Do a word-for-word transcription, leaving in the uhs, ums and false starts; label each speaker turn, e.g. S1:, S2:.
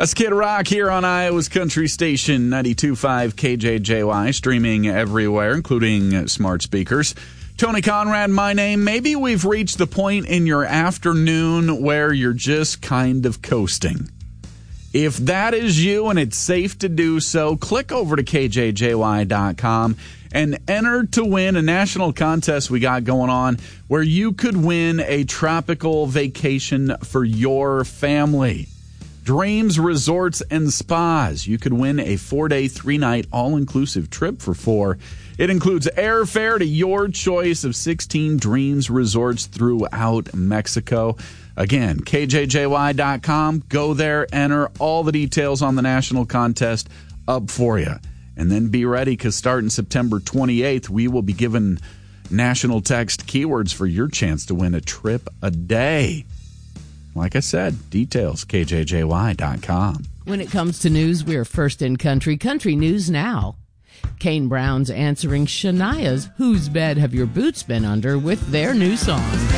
S1: That's Kid Rock here on Iowa's Country Station, ninety-two point five K J J Y, streaming everywhere, including smart speakers. Tony Conrad, my name. Maybe we've reached the point in your afternoon where you're just kind of coasting. If that is you and it's safe to do so, click over to K J J Y dot com and enter to win a national contest we got going on where you could win a tropical vacation for your family. Dreams Resorts and Spas. You could win a four-day, three-night, all-inclusive trip for four. It includes airfare to your choice of sixteen Dreams Resorts throughout Mexico. Again, K J J Y dot com. Go there, enter all the details on the national contest up for you. And then be ready, because starting September twenty-eighth, we will be giving national text keywords for your chance to win a trip a day. Like I said, details, K J J Y dot com.
S2: When it comes to news, we're first in country. Country News Now. Kane Brown's answering Shania's Whose Bed Have Your Boots Been Under with their new song.